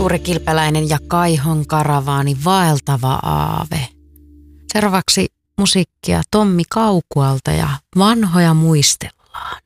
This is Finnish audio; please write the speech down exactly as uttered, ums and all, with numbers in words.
Tuuri Kilpeläinen ja Kaihon karavaani, vaeltava aave. Seuraavaksi musiikkia Tommi Kaukualta ja Vanhoja muistellaan.